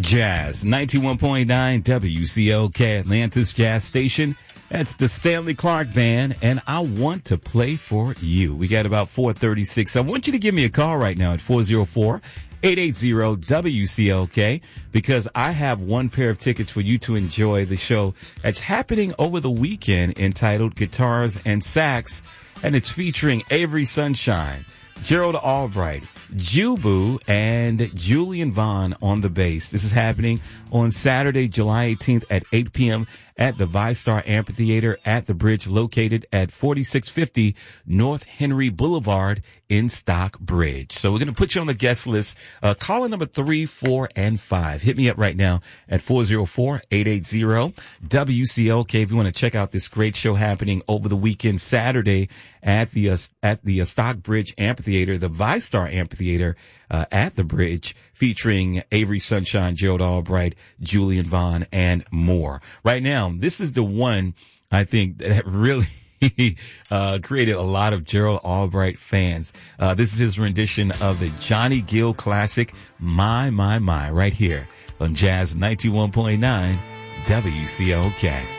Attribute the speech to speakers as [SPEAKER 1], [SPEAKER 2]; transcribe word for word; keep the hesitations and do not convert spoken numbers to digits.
[SPEAKER 1] Jazz ninety-one point nine W C O K, Atlantis Jazz Station. That's the Stanley Clarke Band, and I want to play for you. We got about four thirty-six. I want you to give me a call right now at four oh four, eight eight zero, W C O K because I have one pair of tickets for you to enjoy the show that's happening over the weekend entitled Guitars and Sax, and it's featuring Avery Sunshine, Gerald Albright, Jubu, and Julian Vaughn on the bass. This is happening on Saturday, July eighteenth at eight p.m. at the ViStar Amphitheater at the Bridge, located at forty-six fifty North Henry Boulevard in Stockbridge. So we're going to put you on the guest list. Uh, caller number three, four, and five. Hit me up right now at four oh four, eight eight zero, W C O K if you want to check out this great show happening over the weekend, Saturday at the uh, at the uh, Stockbridge Amphitheater, the ViStar Amphitheater uh, at the Bridge, featuring Avery Sunshine, Gerald Albright, Julian Vaughn, and more. Right now, this is the one I think that really uh, created a lot of Gerald Albright fans. Uh, this is his rendition of the Johnny Gill classic, My, My, My, right here on Jazz ninety-one point nine W C O K.